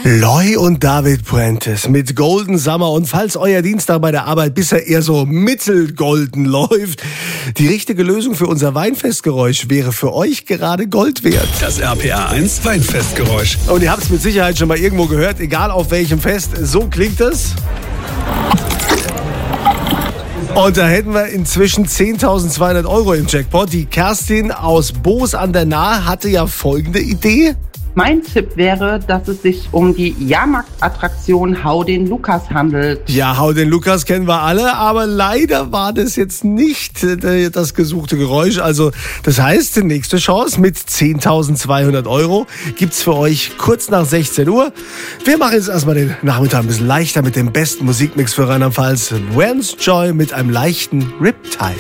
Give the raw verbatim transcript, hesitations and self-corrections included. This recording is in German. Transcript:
Loy und David Puentes mit Golden Summer. Und falls euer Dienstag bei der Arbeit bisher eher so mittelgolden läuft, die richtige Lösung für unser Weinfestgeräusch wäre für euch gerade Gold wert. Das R P R eins Weinfestgeräusch. Und ihr habt es mit Sicherheit schon mal irgendwo gehört, egal auf welchem Fest. So klingt es. Und da hätten wir inzwischen zehntausendzweihundert Euro im Jackpot. Die Kerstin aus Boos an der Nahe hatte ja folgende Idee. Mein Tipp wäre, dass es sich um die Jahrmarktattraktion Hau den Lukas handelt. Ja, Hau den Lukas kennen wir alle, aber leider war das jetzt nicht äh, das gesuchte Geräusch. Also das heißt, die nächste Chance mit zehntausendzweihundert Euro gibt's für euch kurz nach sechzehn Uhr. Wir machen jetzt erstmal den Nachmittag ein bisschen leichter mit dem besten Musikmix für Rheinland-Pfalz. Vance Joy mit einem leichten Riptide.